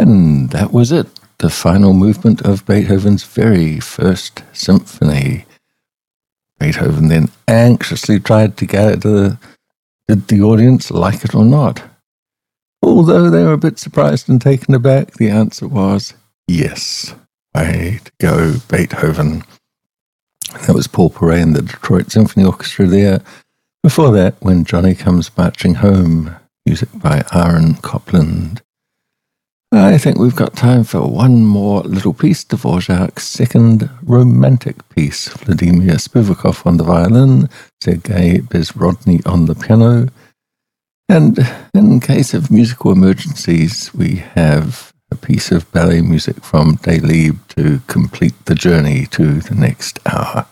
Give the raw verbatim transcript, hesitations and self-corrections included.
And that was it, the final movement of Beethoven's very first symphony. Beethoven then anxiously tried to get at the, did the audience like it or not? Although they were a bit surprised and taken aback, the answer was yes. Way to go, Beethoven. That was Paul Paray and the Detroit Symphony Orchestra there. Before that, When Johnny Comes Marching Home, music by Aaron Copland. I think we've got time for one more little piece, Dvorak's second romantic piece. Vladimir Spivakov on the violin, Sergei Bezrodny on the piano. And in case of musical emergencies, we have a piece of ballet music from Delibes to complete the journey to the next hour.